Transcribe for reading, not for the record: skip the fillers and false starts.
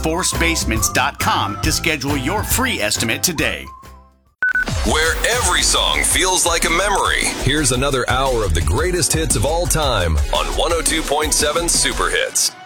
forcebasements.com to schedule your free estimate today. Where every song feels like a memory. Here's another hour of the greatest hits of all time on 102.7 Super Hits.